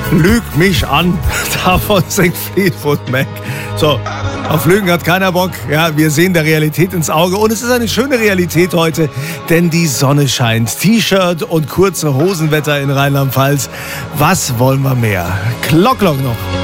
Lüg mich an. Davon singt Fleetwood Mac. So, auf Lügen hat keiner Bock. Ja, wir sehen der Realität ins Auge. Und es ist eine schöne Realität heute, denn die Sonne scheint. T-Shirt und kurze Hosenwetter in Rheinland-Pfalz. Was wollen wir mehr? Glock noch.